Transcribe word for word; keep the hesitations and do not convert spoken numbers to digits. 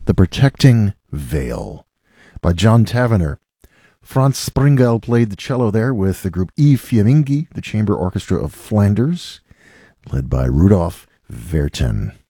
The Protecting Veil by John Tavener. Franz Springel played the cello there with the group I Fiammingi, the chamber orchestra of Flanders, led by Rudolf Verten.